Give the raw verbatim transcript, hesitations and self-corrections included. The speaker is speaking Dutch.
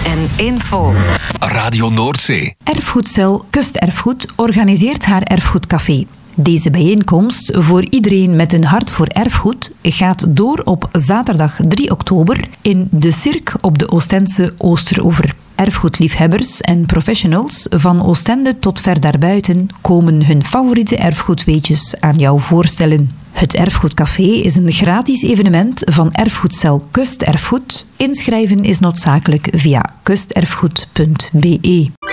en info. Radio Noordzee. Erfgoedcel Kusterfgoed organiseert haar erfgoedcafé. Deze bijeenkomst voor iedereen met een hart voor erfgoed gaat door op zaterdag drie oktober in de Cirque op de Oostense Oosteroever. Erfgoedliefhebbers en professionals van Oostende tot ver daarbuiten komen hun favoriete erfgoedweetjes aan jou voorstellen. Het Erfgoedcafé is een gratis evenement van Erfgoedcel Kusterfgoed. Inschrijven is noodzakelijk via kusterfgoed punt be.